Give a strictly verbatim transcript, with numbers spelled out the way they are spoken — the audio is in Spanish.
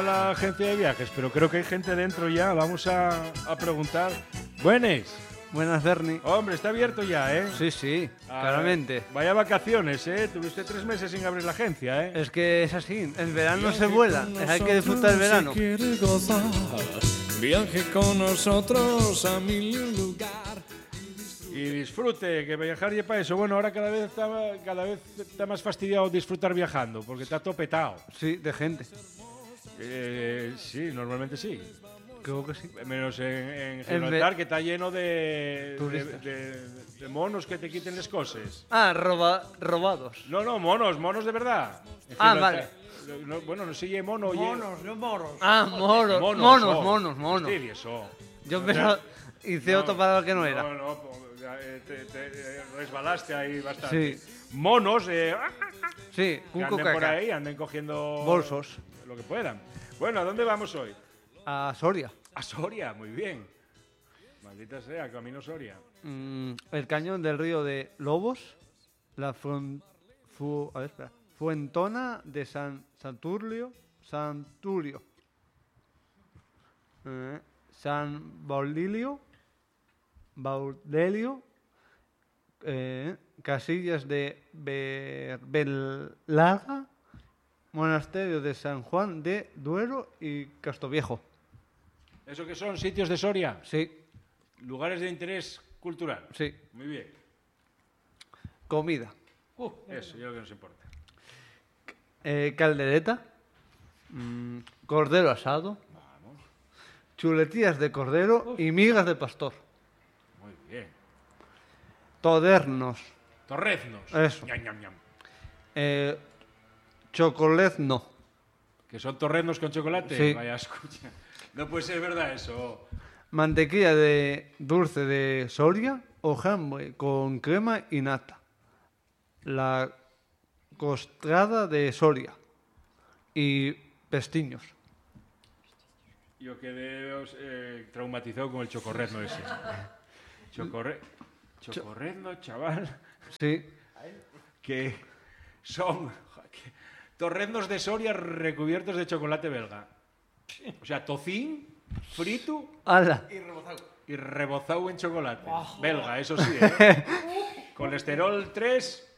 La agencia de viajes, pero creo que hay gente dentro ya. Vamos a, a preguntar. Buenas. Buenas, Bernie. Hombre, está abierto ya, ¿eh? Sí, sí, Ah, claramente. Vaya vacaciones, ¿eh? Tuviste tres meses sin abrir la agencia, ¿eh? Es que es así, el verano no se vuela, hay que disfrutar el verano. Si quiere gozar, viaje con nosotros a mil lugar. Y disfrute, que viajar y para eso. Bueno, ahora cada vez está, cada vez está más fastidiado disfrutar viajando, porque está todo petado. Sí, de gente. Eh, sí, normalmente sí. Creo que sí. Menos en, en En Gibraltar, ve- que está lleno de, de, Turistas. de- de monos que te quiten las cosas. Ah, roba, robados. No, no, monos, monos de verdad. En Ah, Gibraltar. No, bueno, no sé, ye mono, oye. Monos, no moros. Ah, moros, Monos, monos, oh. monos, monos. Hostia, eso. Yo pensaba, hice otro para lo que no era. No, no, po- eh, te, te, eh, resbalaste ahí bastante. Sí. Monos, eh, Sí, que un anden por cocaca. ahí, anden cogiendo Bolsos. lo que puedan. Bueno, ¿a dónde vamos hoy? A Soria. A Soria, muy bien. Maldita sea, camino Soria. Mm, el cañón del río de Lobos. La fron- fu- a ver, espera. Fuentona de San Santulio. Santurio. Eh, San Baudilio. Baudelio. eh, Casillas de Berbelaga. Monasterio de San Juan de Duero y Castoviejo. ¿Eso qué son? ¿Sitios de Soria? Sí, Lugares de interés cultural. sí. Muy bien. Comida. Eso, ya lo que nos importa. Eh, caldereta. mm, cordero asado. Chuletillas de cordero y migas de pastor. Muy bien. Todernos. Torreznos. Eso. Ñam, ñam, ñam. Eh, chocolezno. ¿Que son torreznos con chocolate? Sí. Vaya, escucha. No puede ser verdad eso. Mantequilla de dulce de Soria o jambre con crema y nata. La costrada de Soria. Y pestiños. Yo quedé eh, traumatizado con el chocorrezno ese. Chocorre... Chocorrezno, chaval. Sí. Que son que- torreznos de Soria recubiertos de chocolate belga. O sea, tocín, frito ¡Hala! y rebozado en chocolate. Belga, eso sí, ¿eh? Colesterol tres